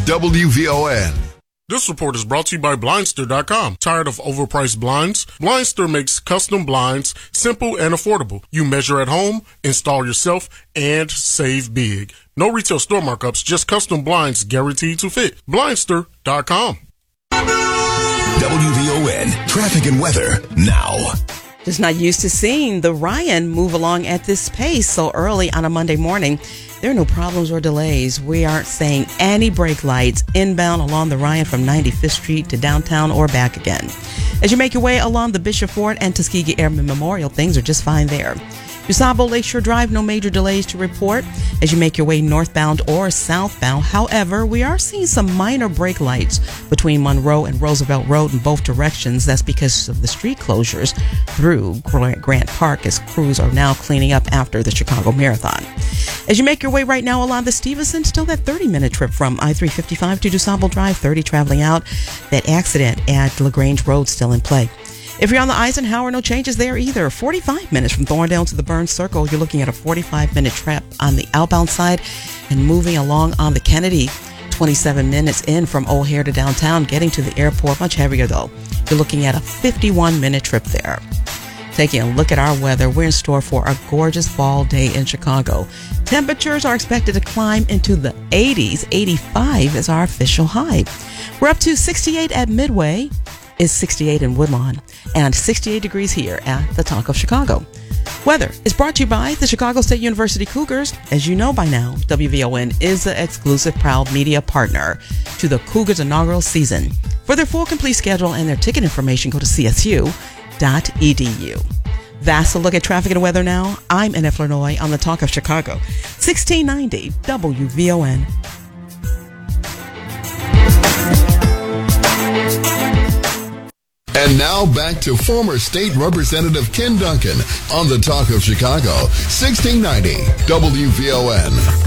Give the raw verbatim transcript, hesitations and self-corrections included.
W V O N. This report is brought to you by Blindster dot com. Tired of overpriced blinds? Blindster makes custom blinds simple and affordable. You measure at home, install yourself, and save big. No retail store markups, just custom blinds guaranteed to fit. Blindster dot com. W V O N traffic and weather now. Just not used to seeing the Ryan move along at this pace so early on a Monday morning. There are no problems or delays. We aren't seeing any brake lights inbound along the Ryan from ninety-fifth Street to downtown or back again. As you make your way along the Bishop Ford and Tuskegee Airmen Memorial, things are just fine there. DuSable Lakeshore Drive, no major delays to report as you make your way northbound or southbound. However, we are seeing some minor brake lights between Monroe and Roosevelt Road in both directions. That's because of the street closures through Grant Park as crews are now cleaning up after the Chicago Marathon. As you make your way right now along the Stevenson, still that thirty-minute trip from I three fifty-five to DuSable Drive, thirty traveling out. That accident at LaGrange Road still in play. If you're on the Eisenhower, no changes there either. forty-five minutes from Thorndale to the Burns Circle. You're looking at a forty-five minute trip on the outbound side and moving along on the Kennedy. twenty-seven minutes in from O'Hare to downtown, getting to the airport. Much heavier though. You're looking at a fifty-one minute trip there. Taking a look at our weather, we're in store for a gorgeous fall day in Chicago. Temperatures are expected to climb into the eighties. eighty-five is our official high. We're up to sixty-eight at Midway. Is sixty-eight in Woodlawn and sixty-eight degrees here at the Talk of Chicago. Weather is brought to you by the Chicago State University Cougars. As you know by now, W V O N is the exclusive proud media partner to the Cougars inaugural season. For their full complete schedule and their ticket information, go to c s u dot e d u. That's a look at traffic and weather now. I'm Annette Flournoy on the Talk of Chicago. sixteen ninety W V O N. And now back to former State Representative Ken Duncan on the Talk of Chicago, sixteen ninety W V O N.